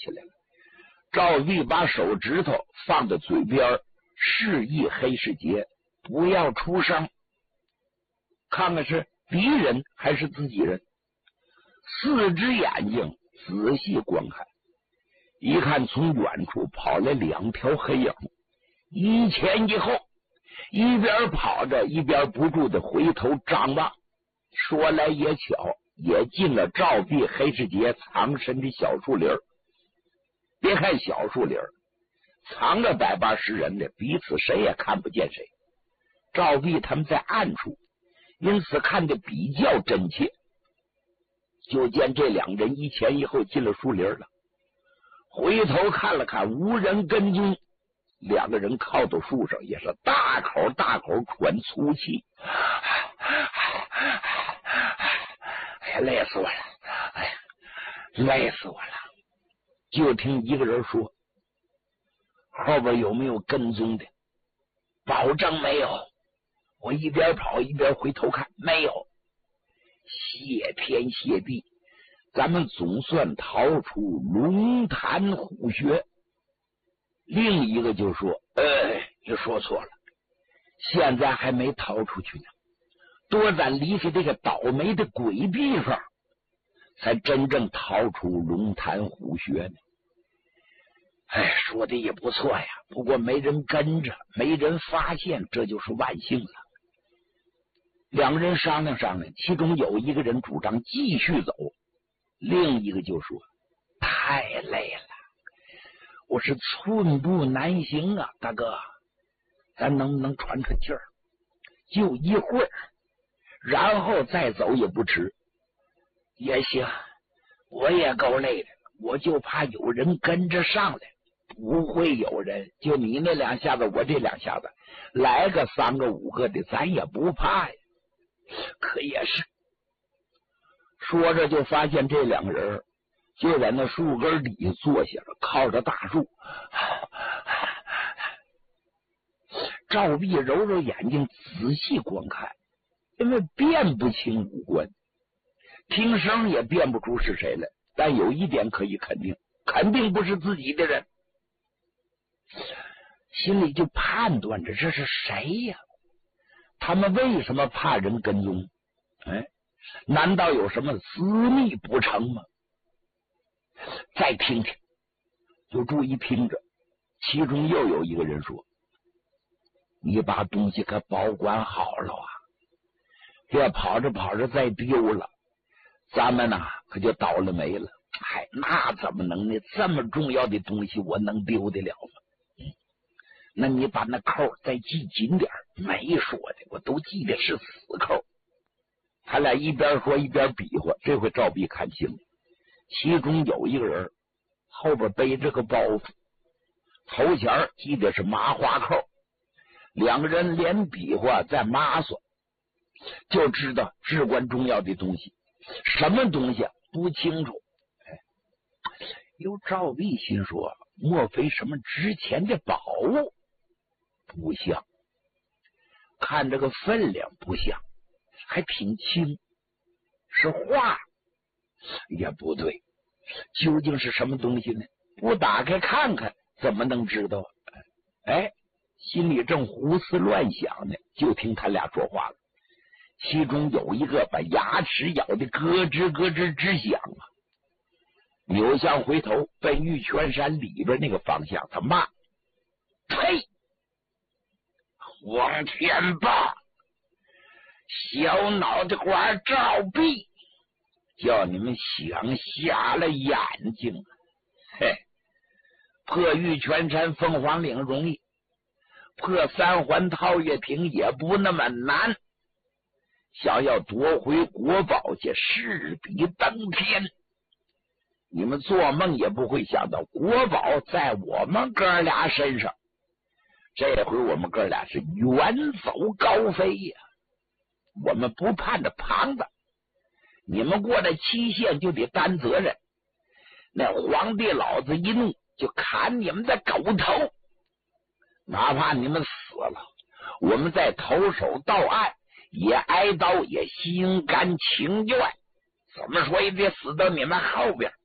起来了。赵壁把手指头放在嘴边，示意黑世杰不要出声，看看是敌人还是自己人。四只眼睛仔细观看，一看从远处跑来两条黑影，一前一后，一边跑着一边不住的回头张望。说来也巧，也进了赵壁黑世杰藏身的小树林。别看小树林藏着百八十人的，彼此谁也看不见谁。赵壁他们在暗处，因此看得比较真切。就见这两人一前一后进了树林了，回头看了看，无人跟踪。两个人靠到树上，也是大口大口喘粗气。哎呀，累死我了！哎呀，累死我了！就听一个人说：“后边有没有跟踪的？”保证没有。我一边跑一边回头看，没有。谢天谢地，咱们总算逃出龙潭虎穴。另一个就说：“你说错了，现在还没逃出去呢，多咱离开这个倒霉的鬼地方，才真正逃出龙潭虎穴呢。”哎，说的也不错呀，不过没人跟着，没人发现，这就是万幸了。两个人商量商量，其中有一个人主张继续走，另一个就说：“太累了，我是寸步难行啊，大哥，咱能不能喘喘气儿，就一会儿，然后再走也不迟。”也行，我也够累的，我就怕有人跟着上来。不会有人，就你那两下子，我这两下子，来个3个5个的，咱也不怕呀。可也是，说着就发现这两个人就在那树根底坐下了，靠着大树。赵壁揉揉眼睛，仔细观看，因为辨不清五官，听声也辨不出是谁来，但有一点可以肯定，肯定不是自己的人。心里就判断着这是谁呀？他们为什么怕人跟踪？难道有什么私密不成吗？再听听，就注意听着。其中又有一个人说：“你把东西可保管好了啊，别跑着跑着再丢了，咱们呐可就倒了霉了。”那怎么能呢？这么重要的东西我能丢得了吗？那你把那扣再系紧点，没说的，我都记得是死扣。他俩一边说一边比划，这回赵壁看清了，其中有一个人后边背着个包袱，头前系的是麻花扣，两个人连比划再麻索，就知道至关重要的东西。什么东西不清楚。有赵壁心说，莫非什么值钱的宝物？不像，看这个分量不像，还挺轻，是画也不对，究竟是什么东西呢？不打开看看怎么能知道？心里正胡思乱想呢，就听他俩说话了。其中有一个把牙齿咬得咯吱咯吱直响啊，扭向回头奔玉泉山里边那个方向，他骂：“呸！黄天霸，小脑袋瓜赵壁，叫你们想瞎了眼睛！破玉泉山凤凰岭容易，破三环套月亭也不那么难，想要夺回国宝去，势比登天。你们做梦也不会想到，国宝在我们哥俩身上。这回我们哥俩是远走高飞呀！我们不盼着旁的，你们过了期限就得担责任。那皇帝老子一怒就砍你们的狗头，哪怕你们死了，我们再投手到岸，也挨刀，也心甘情愿。怎么说也得死到你们后边。